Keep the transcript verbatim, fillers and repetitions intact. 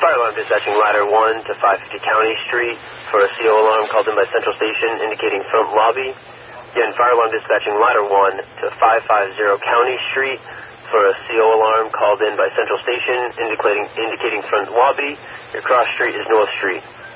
Fire alarm dispatching ladder one to five fifty County Street for a C O alarm called in by Central Station indicating front lobby. Again, fire alarm dispatching ladder one to five fifty County Street for a C O alarm called in by Central Station indicating indicating front lobby. Your cross street is North Street.